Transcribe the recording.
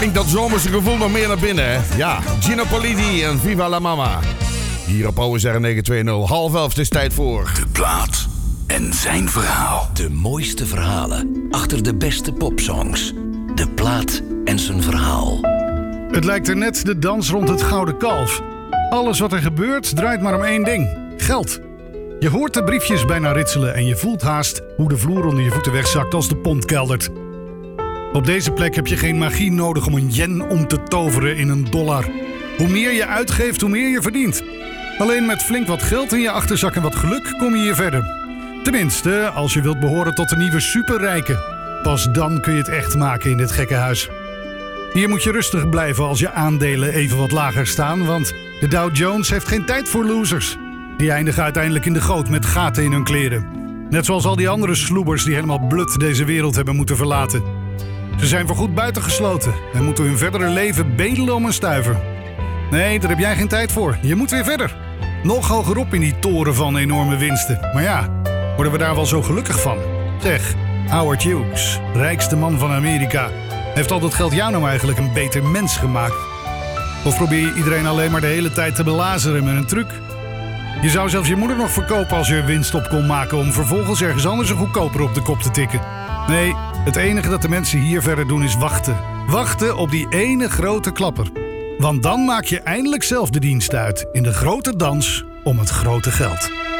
Brengt dat zomerse gevoel nog meer naar binnen, hè? Ja, Gino Politi en Viva la Mama. Hier op OSR 920, 10:30, het is tijd voor... De plaat en zijn verhaal. De mooiste verhalen achter de beste popsongs. De plaat en zijn verhaal. Het lijkt er net de dans rond het gouden kalf. Alles wat er gebeurt draait maar om één ding. Geld. Je hoort de briefjes bijna ritselen en je voelt haast hoe de vloer onder je voeten wegzakt als de pond keldert. Op deze plek heb je geen magie nodig om een yen om te toveren in een dollar. Hoe meer je uitgeeft, hoe meer je verdient. Alleen met flink wat geld in je achterzak en wat geluk kom je hier verder. Tenminste, als je wilt behoren tot de nieuwe superrijken. Pas dan kun je het echt maken in dit gekke huis. Hier moet je rustig blijven als je aandelen even wat lager staan, want de Dow Jones heeft geen tijd voor losers. Die eindigen uiteindelijk in de goot met gaten in hun kleren. Net zoals al die andere sloebers die helemaal blut deze wereld hebben moeten verlaten. Ze zijn voorgoed buitengesloten en moeten hun verdere leven bedelen om een stuiver. Nee, daar heb jij geen tijd voor. Je moet weer verder. Nog hogerop in die toren van enorme winsten. Maar ja, worden we daar wel zo gelukkig van? Zeg, Howard Hughes, rijkste man van Amerika, heeft al dat geld jou nou eigenlijk een beter mens gemaakt? Of probeer je iedereen alleen maar de hele tijd te belazeren met een truc? Je zou zelfs je moeder nog verkopen als je er winst op kon maken om vervolgens ergens anders een goedkoper op de kop te tikken. Nee, het enige dat de mensen hier verder doen is wachten. Wachten op die ene grote klapper. Want dan maak je eindelijk zelf de dienst uit in de grote dans om het grote geld.